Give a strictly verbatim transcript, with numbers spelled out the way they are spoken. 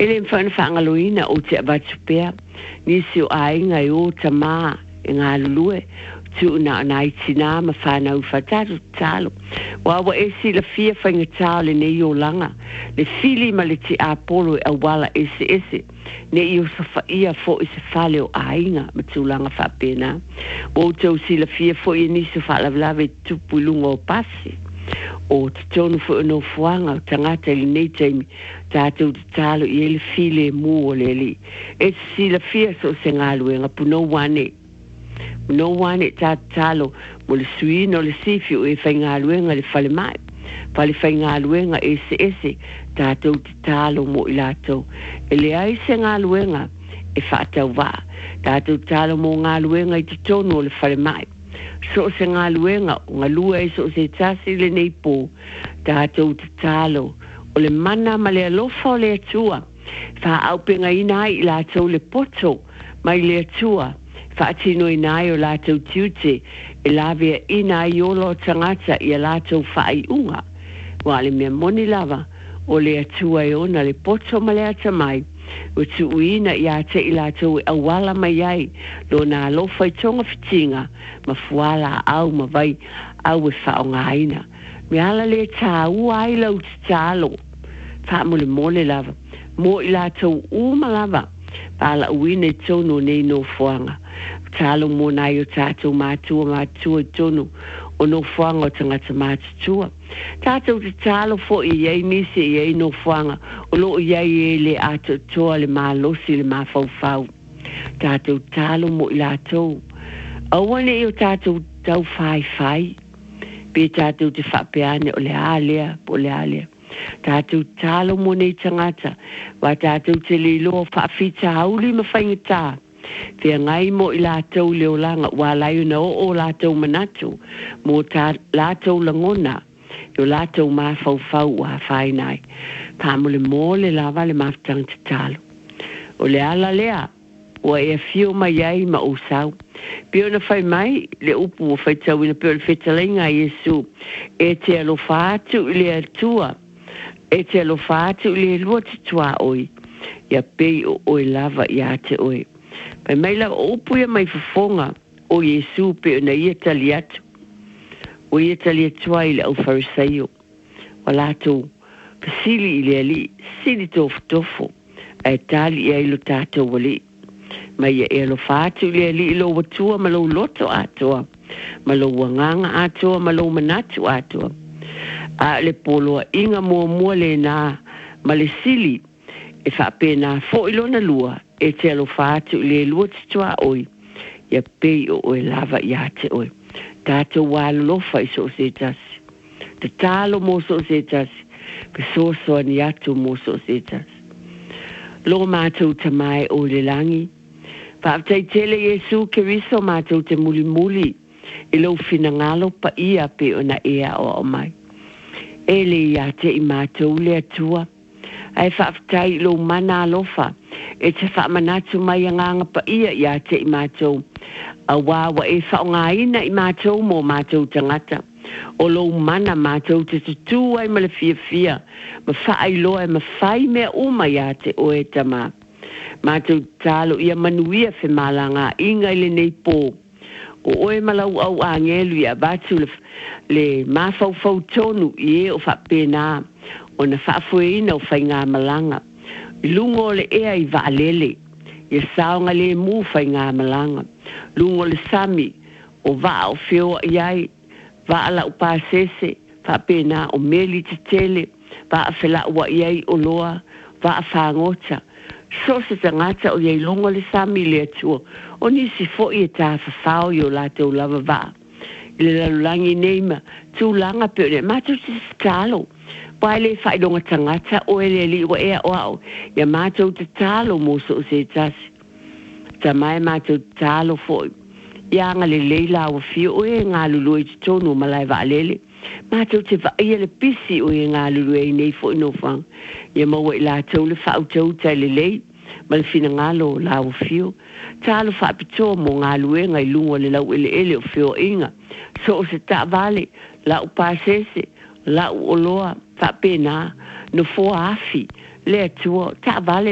Ele mfana whaangaloina o te abatupea, nisi o ainga i o tamaa e ngā lulue, tu na nai tina ma whanau whatatu talo. Wawa esi la fia whainga tau le nei o langa, le fili ma le ti apolo e awala ese ese, ne i o safa ia fo i se fale o ainga ma tūlanga whapena. O tau si la fia fo i nisi whaalavelave tupu lunga o pasi. O te tonu fo no fuanga o tangata ili nei taimi tātou te talo i ele file mu o le li. E si la fia so se ngaluenga puno wane. No wane tā talo mo le sui no le sifi o e whai ngaluenga le fale mai. Pale whai ngaluenga ese ese tātou te talo mo i lato. E le ai se ngaluenga e whaatau wā. Tātou talo mo ngaluenga i te tonu o le fale mai. So se ngā luenga, ngā lua e so se tasi le nei pō, tātou te talo, o le mana ma le alofa o le atua, wha aupenga ina i lātou le poto, mai le atua, wha atino ina i o lātou tiute, e lavea ina i olo tangata i a lātou wha i unga, wa le mea moni lava, o le atua e ona le poto ma le ata mai, o tu uina i a te i lātou e awala mai ai, lo nā alofa i tonga fitinga, ma fuala au ma vai au e whao ngaina. Me ala le tā ua ai lau te tālo, wha mo le mole lava, mo i lātou uma lava, pala uina i tono nei no fuanga. Tālo mo nai o tātou mātua mātua i tono, o no fuanga o tangata mātutua. Tātou te tālo fo i ei nisi i ei no fuanga, o lo i ei e le ato toa le mālosi le māwhauwhau. Tātou tālo mo i lātou. Awane i o tātou tau whai whai, pe tātou te whapeane o le ālea, po le ālea. Tātou tālo mo nei tangata, wa tātou te lilo whaafita hauli ma whaingatā. Pea ngai mo i lātou leolanga, wa lai una o o lātou manatu, mo tā lātou langona, yo lātou mā whau whau wa whainai. Pāmule mō le lava le maftang te talo. O le ala lea, wa e fio mai ai ma o sau. Pio na whai mai, le upu o whai tau ina pio le whetalenga Yesu, e te alo whaatu i le atua, e te alo whaatu i le lua te tua oi, ia pei o oi lava i a te oi. Pai mai la upu ia mai whafonga o Yesu pio na ia tali atu, o ia tali atua i le au farisaio, wa lātou pasili i le ali, sili tofu tofu, ai tali i ailo tātou wali. Mai e alo whaatu le li ilo watua ma lau loto atoa, ma lau wanganga atoa, ma lau manatu atoa. A le poloa inga mua mua le nā, ma le sili, e whape nā fo ilona lua, e te alo whaatu le lua titua oi, ia pei o oe lava i ate oi. Tātou wālo lofa i so se tasi, te tālo mo so se tasi, pe so soa ni atu mo so se tasi. Lo mātou tamai o le langi, Pātai tele Yesu ke riso mātou te muli muli, i lau whina ngalo pa ia pe o na ea o o mai. E le ia te i mātou le atua, ai whaafitai lau mana alofa, e te whaamanatu mai a nganga pa ia ia te i mātou, a wawa e whaongaina i mātou mo mātou tangata, o lau mana mātou te tutu ai ma le fia fia, ma whaailoa e ma whai mea uma ia te o e tamā. Mātou tālo ia manuia whi malanga inga i le nei pō. O oe malau au a ngelu ia batu le, le mawhau fau tonu i e o whapena o na whaafueina o whai ngā malanga. I lungo le ea i waalele, i saonga le mū whai ngā malanga. Lungo le sami o waa o whioa iai, waa la upasese, whapena o meli te tele, waa whela ua iai o loa, waa whangota. So se tangata o iei longa le sami le atua, o nisi fo i e tā whawhao i o lātou lava wā. I le lalulangi neima, tū langa peo ne, mātou te tālo. Pai le whaidonga tangata o e le li wa ea o au, ia mātou te tālo mo so se tasi. Ta mai mātou tālo fo i. Ia nga le leila o fio o e ngā lulu i te tonu o malai wa alele. Mātou te wa ia le pisi o e ngā lulu e nei fo i no whang. Ia maua i lātou le whautau tai le lei, ma le whina ngalo o lau fio. Tālo whaapitoa mo ngā luenga i lungo le lau ele ele o fio inga. So o se tā vale, lau pāsese, lau o loa, whapena, no fo afi, le atua, tā vale